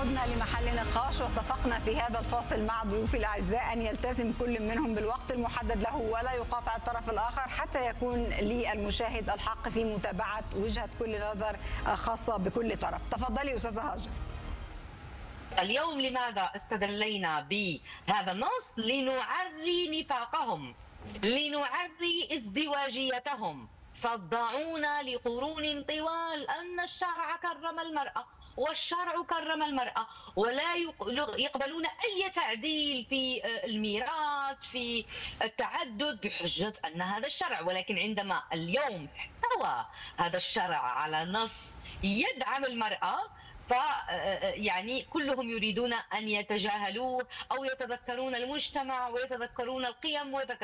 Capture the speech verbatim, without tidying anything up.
عدنا لمحل نقاش، واتفقنا في هذا الفاصل مع ضيوفي الاعزاء ان يلتزم كل منهم بالوقت المحدد له ولا يقاطع الطرف الاخر، حتى يكون للمشاهد الحق في متابعه وجهه كل نظر خاصه بكل طرف. تفضلي استاذه هاجر. اليوم لماذا استدلينا بهذا النص؟ لنعري نفاقهم، لنعري ازدواجيتهم. صدعونا لقرون طوال أن الشرع كرم المرأة والشرع كرم المرأة، ولا يقبلون أي تعديل في الميراث في التعدد بحجة أن هذا الشرع. ولكن عندما اليوم احتوى هذا الشرع على نص يدعم المرأة، ف يعني كلهم يريدون أن يتجاهلوه أو يتذكرون المجتمع ويتذكرون القيم ويتذكرون